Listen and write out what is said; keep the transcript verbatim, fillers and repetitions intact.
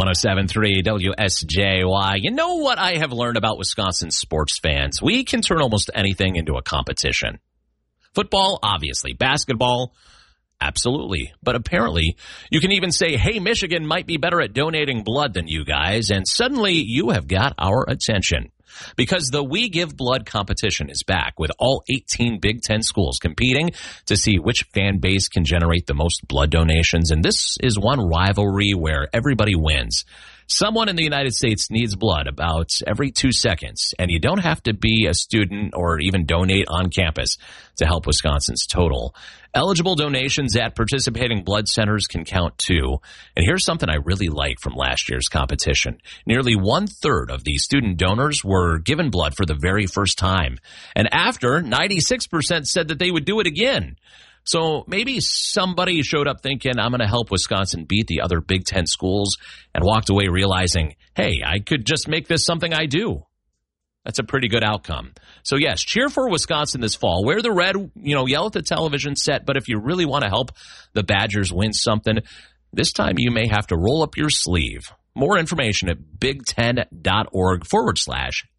oh seven point three W S J Y. You know what I have learned about Wisconsin sports fans? We can turn almost anything into a competition. Football, obviously. Basketball, absolutely. But apparently, you can even say, hey, Michigan might be better at donating blood than you guys, and suddenly you have got our attention. Because the We Give Blood competition is back with all eighteen Big Ten schools competing to see which fan base can generate the most blood donations. And this is one rivalry where everybody wins. Someone in the United States needs blood about every two seconds, and you don't have to be a student or even donate on campus to help Wisconsin's total. Eligible donations at participating blood centers can count too. And here's something I really like from last year's competition. Nearly one-third of the student donors were given blood for the very first time. And after, ninety-six percent said that they would do it again. So maybe somebody showed up thinking, I'm going to help Wisconsin beat the other Big Ten schools, and walked away realizing, hey, I could just make this something I do. That's a pretty good outcome. So, yes, cheer for Wisconsin this fall. Wear the red, you know, yell at the television set. But if you really want to help the Badgers win something, this time you may have to roll up your sleeve. More information at big ten dot org forward slash